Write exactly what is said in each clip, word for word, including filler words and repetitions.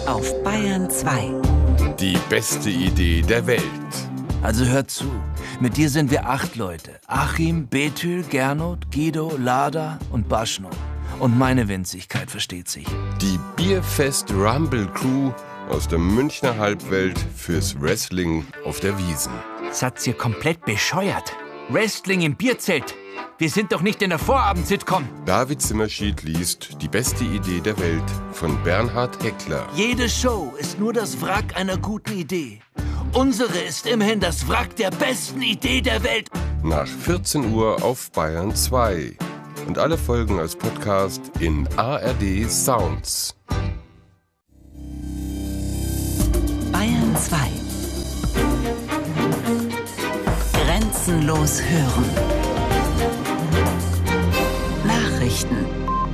auf Bayern zwei. Die beste Idee der Welt. Also hört zu, mit dir sind wir acht Leute. Achim, Bethül, Gernot, Guido, Lada und Baschno. Und meine Winzigkeit versteht sich. Die Bierfest Rumble Crew aus der Münchner Halbwelt fürs Wrestling auf der Wiesn. Satz ihr komplett bescheuert. Wrestling im Bierzelt. Wir sind doch nicht in der Vorabend-Sitcom. David Zimmerschied liest Die beste Idee der Welt von Bernhard Heckler. Jede Show ist nur das Wrack einer guten Idee. Unsere ist immerhin das Wrack der besten Idee der Welt. Nach vierzehn Uhr auf Bayern zwei. Und alle Folgen als Podcast in A R D Sounds. Bayern zwei. Grenzenlos hören. Nachrichten.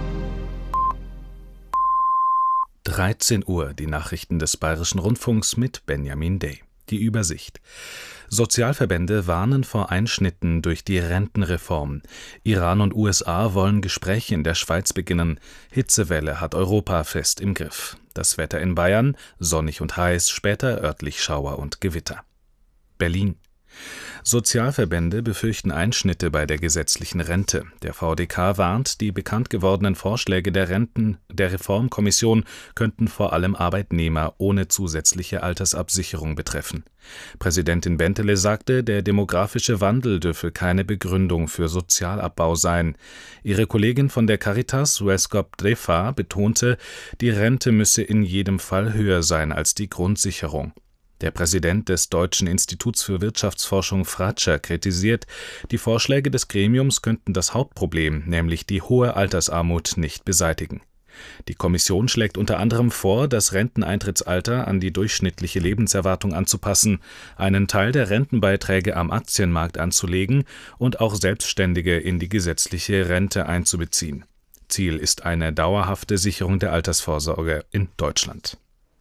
dreizehn Uhr, die Nachrichten des Bayerischen Rundfunks mit Benjamin Day. Die Übersicht. Sozialverbände warnen vor Einschnitten durch die Rentenreform. Iran und U S A wollen Gespräche in der Schweiz beginnen. Hitzewelle hat Europa fest im Griff. Das Wetter in Bayern, sonnig und heiß, später örtlich Schauer und Gewitter. Berlin. Sozialverbände befürchten Einschnitte bei der gesetzlichen Rente. Der V D K warnt, die bekannt gewordenen Vorschläge der Renten der Reformkommission könnten vor allem Arbeitnehmer ohne zusätzliche Altersabsicherung betreffen. Präsidentin Bentele sagte, der demografische Wandel dürfe keine Begründung für Sozialabbau sein. Ihre Kollegin von der Caritas, Weskop Drefa, betonte, die Rente müsse in jedem Fall höher sein als die Grundsicherung. Der Präsident des Deutschen Instituts für Wirtschaftsforschung Fratscher kritisiert, die Vorschläge des Gremiums könnten das Hauptproblem, nämlich die hohe Altersarmut, nicht beseitigen. Die Kommission schlägt unter anderem vor, das Renteneintrittsalter an die durchschnittliche Lebenserwartung anzupassen, einen Teil der Rentenbeiträge am Aktienmarkt anzulegen und auch Selbstständige in die gesetzliche Rente einzubeziehen. Ziel ist eine dauerhafte Sicherung der Altersvorsorge in Deutschland.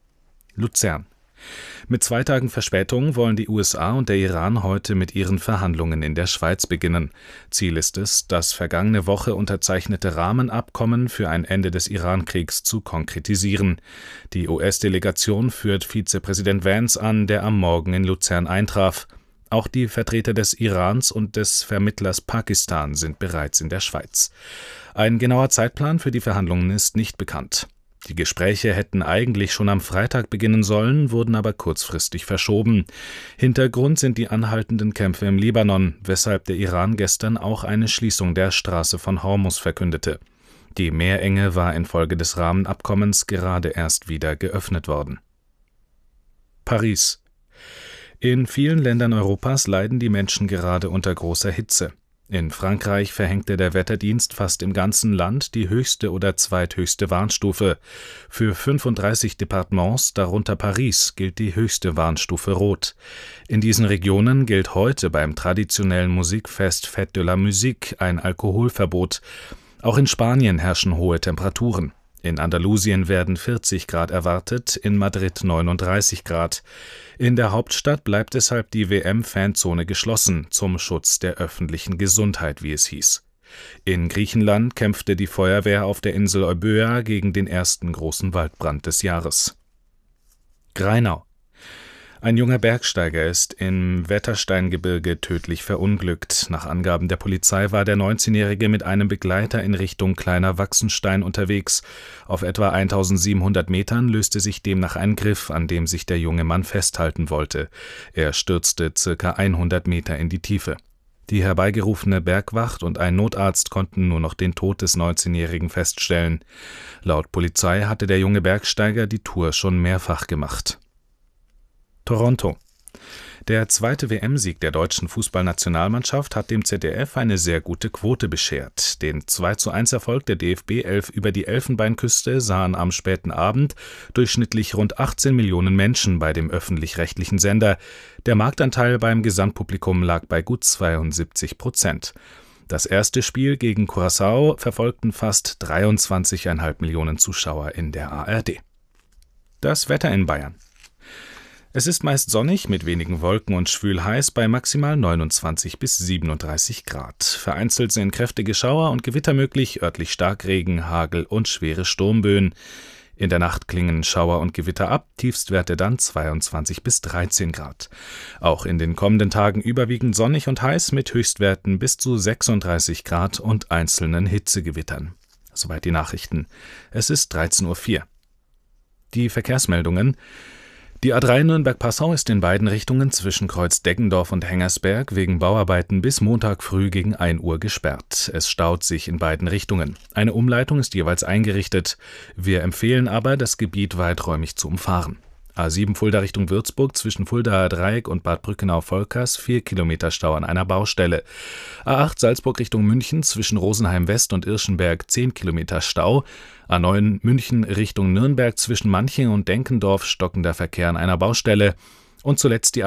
Luzern. Mit zwei Tagen Verspätung wollen die U S A und der Iran heute mit ihren Verhandlungen in der Schweiz beginnen. Ziel ist es, das vergangene Woche unterzeichnete Rahmenabkommen für ein Ende des Iran-Kriegs zu konkretisieren. Die U S-Delegation führt Vizepräsident Vance an, der am Morgen in Luzern eintraf. Auch die Vertreter des Irans und des Vermittlers Pakistan sind bereits in der Schweiz. Ein genauer Zeitplan für die Verhandlungen ist nicht bekannt. Die Gespräche hätten eigentlich schon am Freitag beginnen sollen, wurden aber kurzfristig verschoben. Hintergrund sind die anhaltenden Kämpfe im Libanon, weshalb der Iran gestern auch eine Schließung der Straße von Hormuz verkündete. Die Meerenge war infolge des Rahmenabkommens gerade erst wieder geöffnet worden. Paris. In vielen Ländern Europas leiden die Menschen gerade unter großer Hitze. In Frankreich verhängte der Wetterdienst fast im ganzen Land die höchste oder zweithöchste Warnstufe. Für fünfunddreißig Departements, darunter Paris, gilt die höchste Warnstufe Rot. In diesen Regionen gilt heute beim traditionellen Musikfest Fête de la Musique ein Alkoholverbot. Auch in Spanien herrschen hohe Temperaturen. In Andalusien werden vierzig Grad erwartet, in Madrid neununddreißig Grad. In der Hauptstadt bleibt deshalb die W M-Fanzone geschlossen, zum Schutz der öffentlichen Gesundheit, wie es hieß. In Griechenland kämpfte die Feuerwehr auf der Insel Euböa gegen den ersten großen Waldbrand des Jahres. Greinau. Ein junger Bergsteiger ist im Wettersteingebirge tödlich verunglückt. Nach Angaben der Polizei war der neunzehnjährige mit einem Begleiter in Richtung Kleiner Wachsenstein unterwegs. Auf etwa eintausendsiebenhundert Metern löste sich demnach ein Griff, an dem sich der junge Mann festhalten wollte. Er stürzte circa hundert Meter in die Tiefe. Die herbeigerufene Bergwacht und ein Notarzt konnten nur noch den Tod des neunzehnjährigen feststellen. Laut Polizei hatte der junge Bergsteiger die Tour schon mehrfach gemacht. Toronto. Der zweite W M-Sieg der deutschen Fußballnationalmannschaft hat dem Z D F eine sehr gute Quote beschert. Den zwei zu eins Erfolg der D F B elf über die Elfenbeinküste sahen am späten Abend durchschnittlich rund achtzehn Millionen Menschen bei dem öffentlich-rechtlichen Sender. Der Marktanteil beim Gesamtpublikum lag bei gut zweiundsiebzig Prozent. Das erste Spiel gegen Curaçao verfolgten fast dreiundzwanzig Komma fünf Millionen Zuschauer in der A R D. Das Wetter in Bayern. Es ist meist sonnig mit wenigen Wolken und schwül heiß bei maximal neunundzwanzig bis siebenunddreißig Grad. Vereinzelt sind kräftige Schauer und Gewitter möglich, örtlich Starkregen, Hagel und schwere Sturmböen. In der Nacht klingen Schauer und Gewitter ab, Tiefstwerte dann zweiundzwanzig bis dreizehn Grad. Auch in den kommenden Tagen überwiegend sonnig und heiß mit Höchstwerten bis zu sechsunddreißig Grad und einzelnen Hitzegewittern. Soweit die Nachrichten. Es ist dreizehn Uhr vier. Die Verkehrsmeldungen. Die A drei Nürnberg-Passau ist in beiden Richtungen zwischen Kreuz Deggendorf und Hengersberg wegen Bauarbeiten bis Montag früh gegen ein Uhr gesperrt. Es staut sich in beiden Richtungen. Eine Umleitung ist jeweils eingerichtet. Wir empfehlen aber, das Gebiet weiträumig zu umfahren. A sieben Fulda Richtung Würzburg zwischen Fuldaer Dreieck und Bad Brückenau-Volkers vier Kilometer Stau an einer Baustelle. A acht Salzburg Richtung München zwischen Rosenheim West und Irschenberg zehn Kilometer Stau. A neun München Richtung Nürnberg zwischen Manching und Denkendorf stockender Verkehr an einer Baustelle. Und zuletzt die